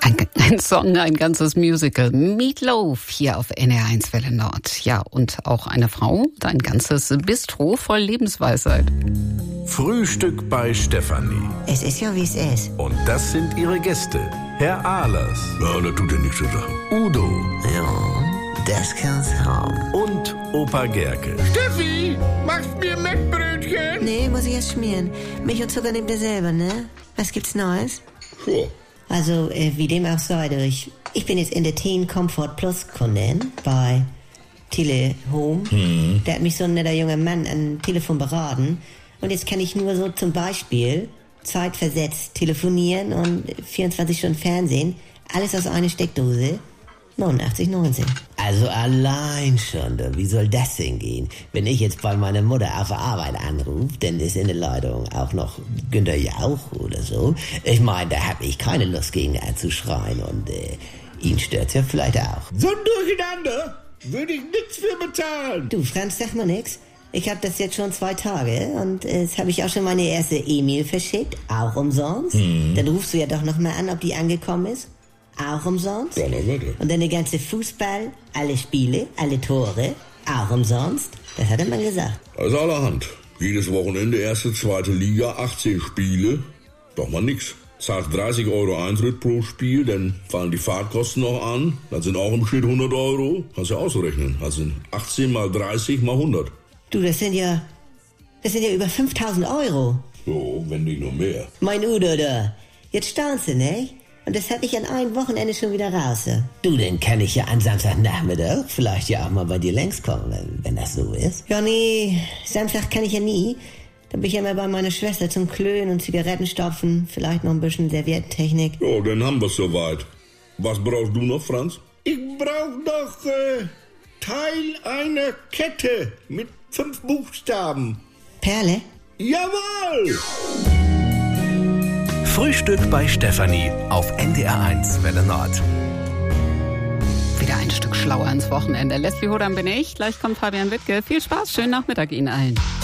Ein Song, ein ganzes Musical. Meatloaf hier auf NR1 Welle Nord. Ja, und auch eine Frau, ein ganzes Bistro voll Lebensweisheit. Frühstück bei Stefanie. Es ist ja, wie es ist. Und das sind ihre Gäste. Herr Ahlers. Ja, da tut er nichts zu sagen. Udo. Ja, das kann's haben. Und Opa Gerke. Steffi, machst mir Mettbrötchen? Nee, muss ich erst schmieren. Milch und Zucker nehmt ihr selber, ne? Was gibt's Neues? Ja. Also, wie dem auch sei, ich bin jetzt in der Teen Comfort Plus Kundin bei Tele Home. Da hat mich so ein netter junger Mann am Telefon beraten. Und jetzt kann ich nur so zum Beispiel zeitversetzt telefonieren und 24 Stunden Fernsehen. Alles aus einer Steckdose. 89,19. Also allein schon, wie soll das denn gehen? Wenn ich jetzt bei meiner Mutter auf der Arbeit anrufe, dann ist in der Leitung auch noch Günter Jauch oder so. Ich meine, da habe ich keine Lust gegen anzuschreien und ihn stört's ja vielleicht auch. So ein Durcheinander würde ich nichts für bezahlen. Du, Franz, sag mal nix. Ich habe das jetzt schon 2 Tage und jetzt habe ich auch schon meine erste E-Mail verschickt, auch umsonst. Dann rufst du ja doch noch mal an, ob die angekommen ist. Auch umsonst. Ja, na warte. Und dann der ganze Fußball, alle Spiele, alle Tore, auch umsonst. Das hat der Mann gesagt. Also allerhand. Jedes Wochenende erste, zweite Liga, 18 Spiele. Doch mal nix. Zahlst 30 Euro Eintritt pro Spiel, dann fallen die Fahrtkosten noch an. Das sind auch im Schnitt 100 Euro. Kannst du ausrechnen. Das sind 18 mal 30 mal 100. Du, das sind ja über 5.000 Euro. So, wenn nicht noch mehr. Mein Udo da. Jetzt staunst du, ne? Und das hab ich an einem Wochenende schon wieder raus. Du, dann kann ich ja an Samstagnachmittag vielleicht ja auch mal bei dir längs kommen, wenn das so ist. Ja, nee, Samstag kann ich ja nie. Dann bin ich ja immer bei meiner Schwester zum Klönen und Zigaretten stopfen. Vielleicht noch ein bisschen Serviettentechnik. Ja, dann haben wir's soweit. Was brauchst du noch, Franz? Ich brauch noch Teil einer Kette mit 5 Buchstaben. Perle? Jawohl! Frühstück bei Stefanie auf NDR1 Welle Nord. Wieder ein Stück schlauer ins Wochenende. Leslie Hodam bin ich. Gleich kommt Fabian Wittke. Viel Spaß, schönen Nachmittag Ihnen allen.